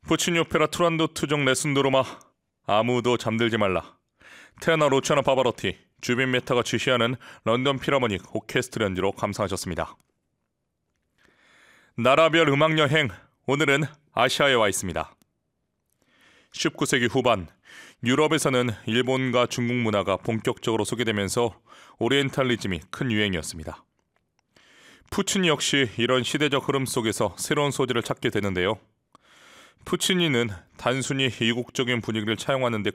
푸치니 오페라 투란도 종 레슨도르마. 아무도 잠들지 말라. 테나 루치아노 파바로티, 주빈 메타가 지시하는 런던 필하모닉 오케스트라 연주로 감상하셨습니다. 나라별 음악여행, 오늘은 아시아에 와 있습니다. 19세기 후반, 유럽에서는 일본과 중국 문화가 본격적으로 소개되면서 오리엔탈리즘이 큰 유행이었습니다. 푸치니 역시 이런 시대적 흐름 속에서 새로운 소재를 찾게 되는데요. 푸치니는 단순히 이국적인 분위기를 차용하는 데